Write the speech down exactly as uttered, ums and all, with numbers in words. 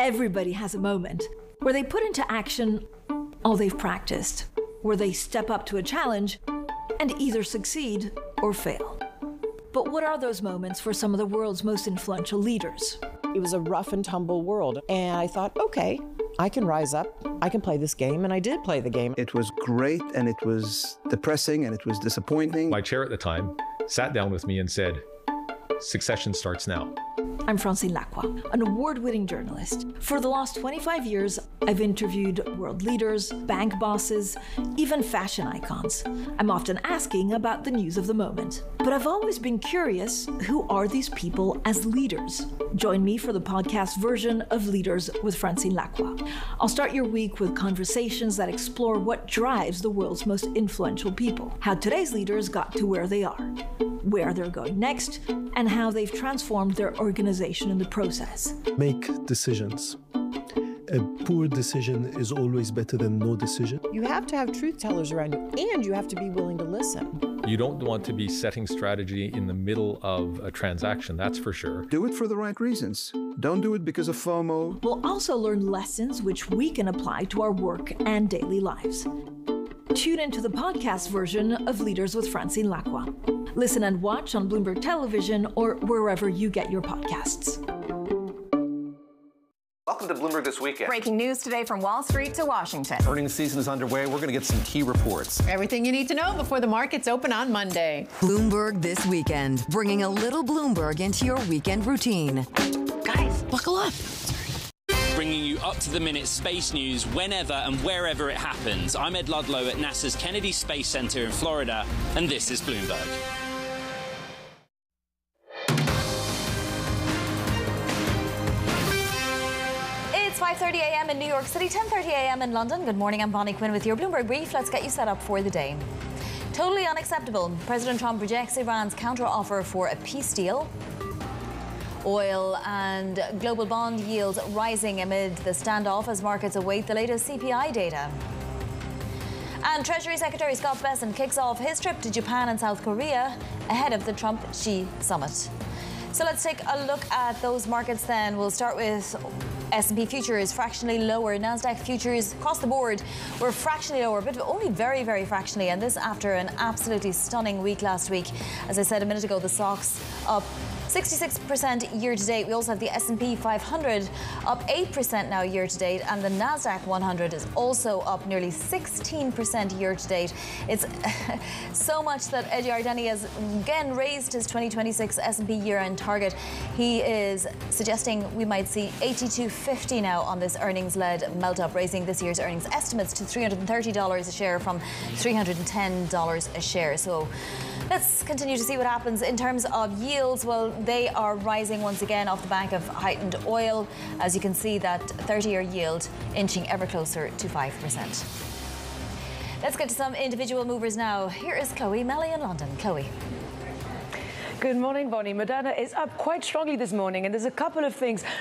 Everybody has a moment where they put into action all they've practiced, where they step up to a challenge and either succeed or fail. But what are those moments for some of the world's most influential leaders? It was a rough and tumble world, and I thought, okay, I can rise up, I can play this game, and I did play the game. It was great, and it was depressing, and it was disappointing. My chair at the time sat down with me and said, "Succession starts now." I'm Francine Lacqua, an award-winning journalist. For the last twenty-five years, I've interviewed world leaders, bank bosses, even fashion icons. I'm often asking about the news of the moment. But I've always been curious, who are these people as leaders? Join me for the podcast version of Leaders with Francine Lacqua. I'll start your week with conversations that explore what drives the world's most influential people, how today's leaders got to where they are, where they're going next, and how they've transformed their organization in the process. Make decisions. A poor decision is always better than no decision. You have to have truth tellers around you, and you have to be willing to listen. You don't want to be setting strategy in the middle of a transaction, that's for sure. Do it for the right reasons. Don't do it because of FOMO. We'll also learn lessons which we can apply to our work and daily lives. Tune into the podcast version of Leaders with Francine Lacqua. Listen and watch on Bloomberg Television or wherever you get your podcasts. Welcome to Bloomberg This Weekend. Breaking news today from Wall Street to Washington. Earnings season is underway. We're going to get some key reports. Everything you need to know before the markets open on Monday. Bloomberg This Weekend, bringing a little Bloomberg into your weekend routine. Guys, buckle up. Bringing you up-to-the-minute space news whenever and wherever it happens. I'm Ed Ludlow at NASA's Kennedy Space Center in Florida, and this is Bloomberg. It's five thirty a m in New York City, ten thirty a m in London. Good morning, I'm Bonnie Quinn with your Bloomberg Brief. Let's get you set up for the day. Totally unacceptable. President Trump rejects Iran's counteroffer for a peace deal. Oil and global bond yields rising amid the standoff as markets await the latest C P I data. And Treasury Secretary Scott Bessent kicks off his trip to Japan and South Korea ahead of the Trump-Xi summit. So let's take a look at those markets then. We'll start with S and P futures fractionally lower. NASDAQ futures across the board were fractionally lower, but only very, very fractionally. And this after an absolutely stunning week last week. As I said a minute ago, the stocks up sixty-six percent year to date. We also have the S and P five hundred up eight percent now year to date, and the NASDAQ one hundred is also up nearly sixteen percent year to date. It's so much that Ed Yardeni has again raised his twenty twenty-six S and P year-end target. He is suggesting we might see eighty-two fifty now on this earnings-led melt-up, raising this year's earnings estimates to three hundred thirty dollars a share from three hundred ten dollars a share. So let's continue to see what happens in terms of yields. Well, they are rising once again off the back of heightened oil. As you can see, that thirty-year yield inching ever closer to five percent. Let's get to some individual movers now. Here is Chloe Melly in London. Chloe. Good morning, Bonnie. Moderna is up quite strongly this morning, and there's a couple of things